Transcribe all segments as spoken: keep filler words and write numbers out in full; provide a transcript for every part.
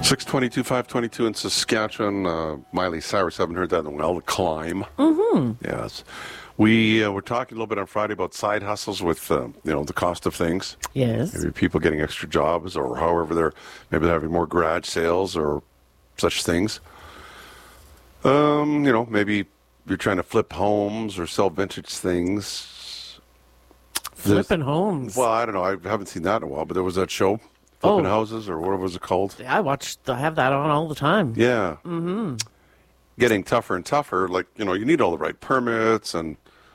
six twenty-two, five twenty-two in Saskatchewan. Uh, Miley Cyrus, haven't heard that in a while. The Climb. Mm-hmm. Yes. We uh, were talking a little bit on Friday about side hustles with, uh, you know, the cost of things. Yes. Maybe people getting extra jobs or however they're, maybe they're having more garage sales or such things. Um, you know, maybe you're trying to flip homes or sell vintage things. Flipping There's, homes. Well, I don't know. I haven't seen that in a while, but there was that show, Flipping Oh. Houses, or what was it called? I watched, I have that on all the time. Yeah. Mm-hmm. Getting tougher and tougher. Like, you know, you need all the right permits, and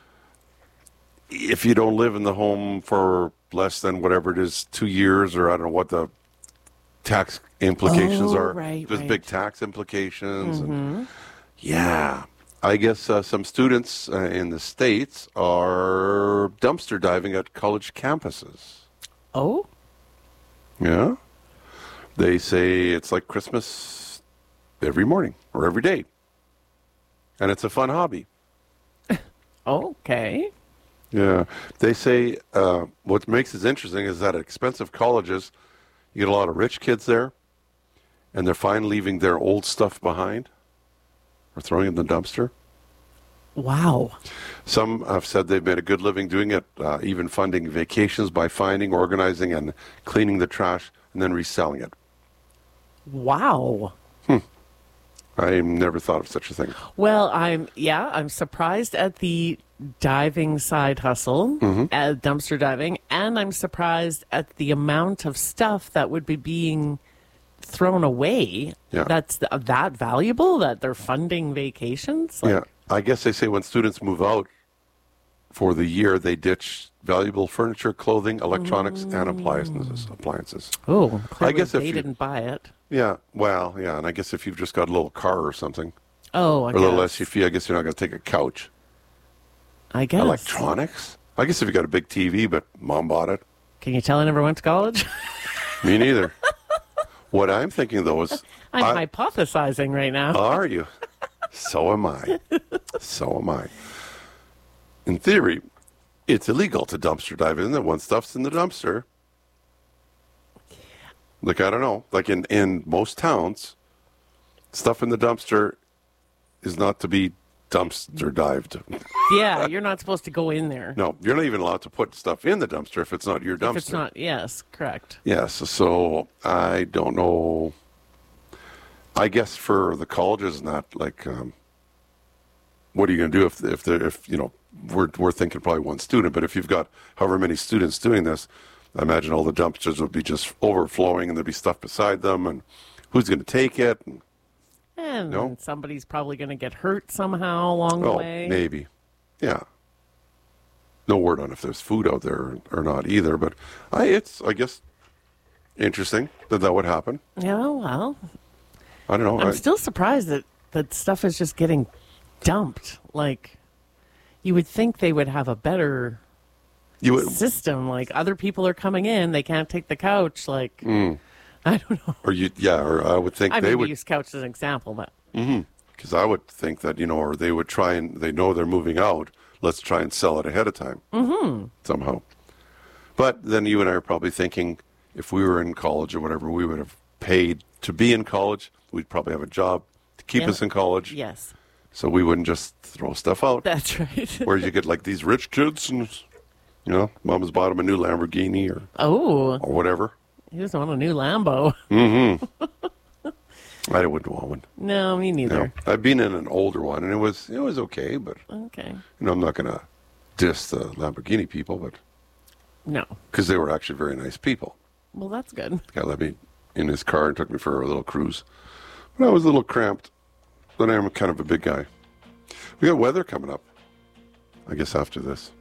if you don't live in the home for less than whatever it is, two years, or I don't know what the tax implications Oh, are. right, There's right. big tax implications. Mm-hmm. And, yeah. I guess uh, some students uh, in the States are dumpster diving at college campuses. Oh? Yeah. They say it's like Christmas every morning or every day. And it's a fun hobby. Okay. Yeah. They say uh, what makes it interesting is that at expensive colleges, you get a lot of rich kids there, and they're fine leaving their old stuff behind or throwing it in the dumpster. Wow. Some have said they've made a good living doing it, uh, even funding vacations by finding, organizing, and cleaning the trash and then reselling it. Wow. I never thought of such a thing. Well, I'm, yeah, I'm surprised at the diving side hustle, Mm-hmm. at dumpster diving, and I'm surprised at the amount of stuff that would be being thrown away. Yeah. That's th- that valuable that they're funding vacations. Like, Yeah. I guess they say when students move out for the year, they ditch valuable furniture, clothing, electronics, and appliances. Appliances. Oh, clearly guess if they you- didn't buy it. Yeah. Well, yeah. And I guess if you've just got a little car or something, Oh, I or a guess. little S U V, I guess you're not going to take a couch. I guess. Electronics? I guess if you got a big T V, but mom bought it. Can you tell I never went to college? Me neither. What I'm thinking, though, is... I'm I- hypothesizing right now. Are you? So am I. So am I. In theory, it's illegal to dumpster dive, isn't it? When stuff's in the dumpster. Like, I don't know. Like in, in most towns, stuff in the dumpster is not to be dumpster dived. Yeah, you're not supposed to go in there. No, you're not even allowed to put stuff in the dumpster if it's not your dumpster. If it's not, yes, correct. Yes, so I don't know. I guess for the colleges, not like, um, what are you going to do if if they're, if you know we're we're thinking probably one student, but if you've got however many students doing this, I imagine all the dumpsters would be just overflowing, and there'd be stuff beside them, and who's going to take it? And, And No? somebody's probably going to get hurt somehow along the oh, way. maybe, yeah. No word on if there's food out there or not either, but I it's I guess interesting that that would happen. Yeah, well, I don't know. I'm I, still surprised that that stuff is just getting dumped. Like, you would think they would have a better you would, system. Like, other people are coming in, they can't take the couch. Like, I don't know. or you yeah, or I would think I they mean, we would. use couch as an example, but Because I would think that, you know, or they would try and, they know they're moving out, let's try and sell it ahead of time. Mm-hmm. Somehow. But then you and I are probably thinking, if we were in college or whatever, we would have paid to be in college. We'd probably have a job to keep Yeah. us in college. yes, So we wouldn't just throw stuff out. that's right. Whereas you get like these rich kids and, you know, mom's bought them a new Lamborghini or, Oh, or whatever. he doesn't want a new Lambo. I wouldn't want one. No, me You neither. know, I've been in an older one and it was, it was okay, but, Okay. you know, I'm not going to diss the Lamborghini people, but No. because they were actually very nice people. Well, that's good. The guy let me in his car and took me for a little cruise. But I was a little cramped. But I'm kind of a big guy. We got weather coming up, I guess, after this.